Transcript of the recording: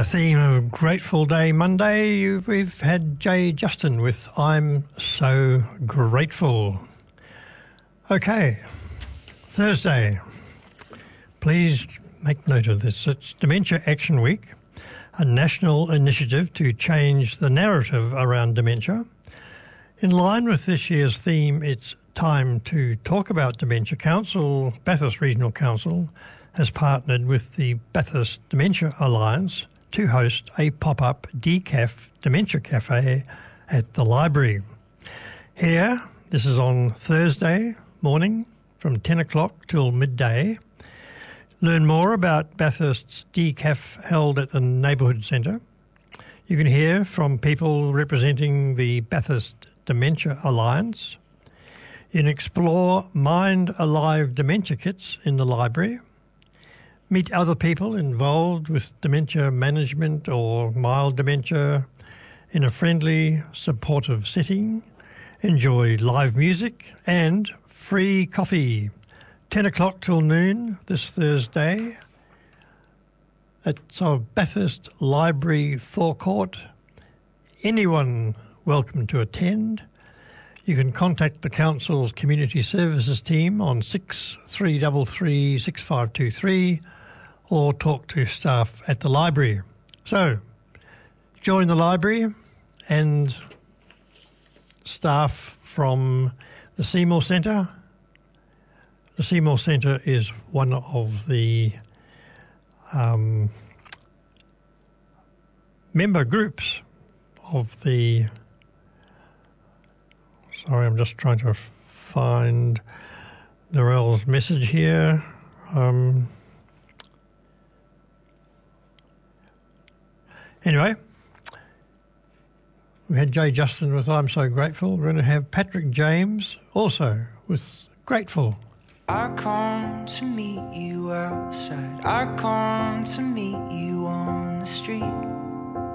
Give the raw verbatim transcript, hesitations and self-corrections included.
the theme of Grateful Day Monday, we've had Jay Justin with I'm So Grateful. Okay, Thursday. Please make note of this. It's Dementia Action Week, a national initiative to change the narrative around dementia. In line with this year's theme, it's time to talk about dementia. Council, Bathurst Regional Council, has partnered with the Bathurst Dementia Alliance to host a pop-up decaf dementia cafe at the library. Here, this is on Thursday morning from ten o'clock till midday. Learn more about Bathurst's decaf held at the Neighbourhood Centre. You can hear from people representing the Bathurst Dementia Alliance. You can explore Mind Alive dementia kits in the library. Meet other people involved with dementia management or mild dementia in a friendly, supportive setting. Enjoy live music and free coffee. ten o'clock till noon this Thursday at Bathurst Library forecourt. Anyone welcome to attend. You can contact the Council's Community Services team on six three three three, six five two three or talk to staff at the library. So, join the library and staff from the Seymour Centre. The Seymour Centre is one of the um, member groups of the... Sorry, I'm just trying to find Narelle's message here. Um, anyway, we had Jay Justin with I'm So Grateful. We're going to have Patrick James also with Grateful. I come to meet you outside. I come to meet you on the street.